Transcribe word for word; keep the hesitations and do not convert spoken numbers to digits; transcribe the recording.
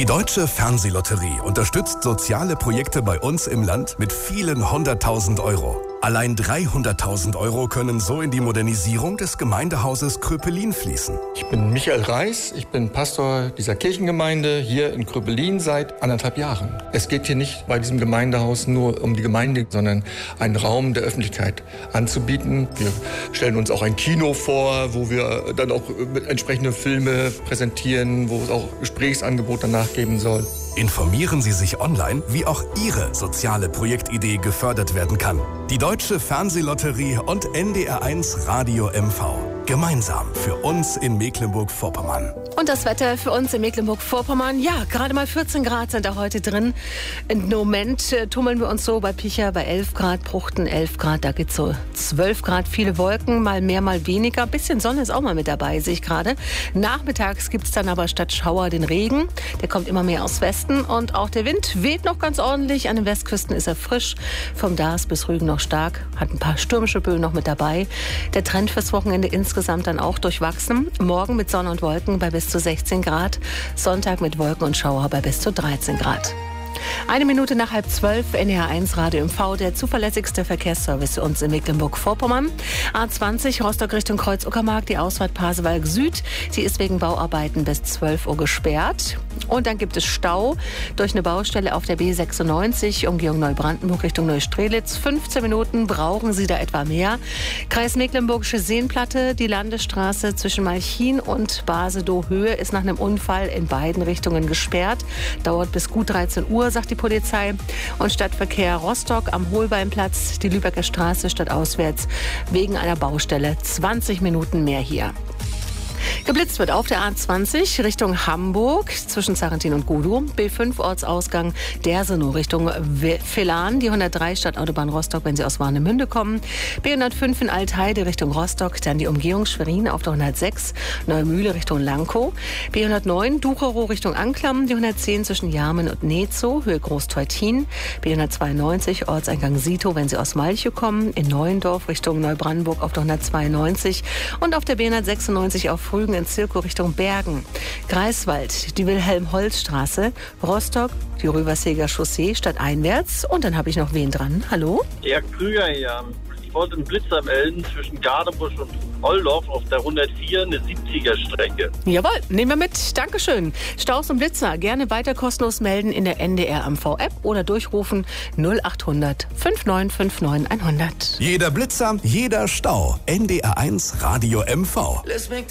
Die Deutsche Fernsehlotterie unterstützt soziale Projekte bei uns im Land mit vielen hunderttausend Euro. Allein dreihunderttausend Euro können so in die Modernisierung des Gemeindehauses Kröpelin fließen. Ich bin Michael Reis, ich bin Pastor dieser Kirchengemeinde hier in Kröpelin seit anderthalb Jahren. Es geht hier nicht bei diesem Gemeindehaus nur um die Gemeinde, sondern einen Raum der Öffentlichkeit anzubieten. Wir stellen uns auch ein Kino vor, wo wir dann auch entsprechende Filme präsentieren, wo es auch Gesprächsangebote danach geben soll. Informieren Sie sich online, wie auch Ihre soziale Projektidee gefördert werden kann. Die Deutsche Fernsehlotterie und N D R eins Radio M V. Gemeinsam für uns in Mecklenburg-Vorpommern. Und das Wetter für uns in Mecklenburg-Vorpommern, ja, gerade mal vierzehn Grad sind da heute drin. Im Moment äh, tummeln wir uns so bei Picha bei elf Grad, Pruchten elf Grad, da geht's so zwölf Grad, viele Wolken, mal mehr, mal weniger. Bisschen Sonne ist auch mal mit dabei, sehe ich gerade. Nachmittags gibt's dann aber statt Schauer den Regen. Der kommt immer mehr aus Westen und auch der Wind weht noch ganz ordentlich. An den Westküsten ist er frisch, vom Daas bis Rügen noch stark, hat ein paar stürmische Böen noch mit dabei. Der Trend fürs Wochenende insgesamt dann auch durchwachsen. Morgen mit Sonne und Wolken bei bis zu sechzehn Grad. Sonntag mit Wolken und Schauer bei bis zu dreizehn Grad. Eine Minute nach halb zwölf, N D R eins Radio M V, der zuverlässigste Verkehrsservice für uns in Mecklenburg-Vorpommern. A zwanzig, Rostock Richtung Kreuz-Uckermark, die Ausfahrt Pasewalk Süd. Sie ist wegen Bauarbeiten bis zwölf Uhr gesperrt. Und dann gibt es Stau durch eine Baustelle auf der B sechsundneunzig, Umgehung Neubrandenburg Richtung Neustrelitz. fünfzehn Minuten brauchen Sie da etwa mehr. Kreis Mecklenburgische Seenplatte, die Landesstraße zwischen Malchin und Basedow-Höhe ist nach einem Unfall in beiden Richtungen gesperrt. Dauert bis gut dreizehn Uhr, sagt die Polizei. Und Stadtverkehr Rostock am Holbeinplatz, die Lübecker Straße stadtauswärts wegen einer Baustelle. zwanzig Minuten mehr hier. Geblitzt wird auf der A zwanzig Richtung Hamburg zwischen Sarrentin und Gudow. B fünf Ortsausgang Dersenow Richtung Villan. Die hundertdrei Stadtautobahn Rostock, wenn Sie aus Warnemünde kommen. B hundertfünf in Altheide Richtung Rostock. Dann die Umgehung Schwerin auf der hundertsechs. Neumühle Richtung Lankow. B hundertneun Ducherow Richtung Anklam. Die hundertzehn zwischen Jarmen und Nezow, Höhe Großteutin. B hundertzweiundneunzig Ortseingang Sito, wenn Sie aus Malchow kommen. In Neuendorf Richtung Neubrandenburg auf der hundertzweiundneunzig. Und auf der B hundertsechsundneunzig auf Rügen in Zirkow Richtung Bergen. Greifswald, die Wilhelm-Holz-Straße. Rostock, die Röverseger Chaussee stadteinwärts. Und dann habe ich noch wen dran. Hallo? Ja, Krüger hier. Ich wollte einen Blitzer melden zwischen Gardebusch und Oldorf auf der hundertvier, eine siebziger Strecke. Jawohl, nehmen wir mit. Dankeschön. Staus und Blitzer gerne weiter kostenlos melden in der N D R M V App oder durchrufen null achthundert fünfundneunzig neunundfünfzig hundert. Jeder Blitzer, jeder Stau. N D R eins Radio M V. Let's make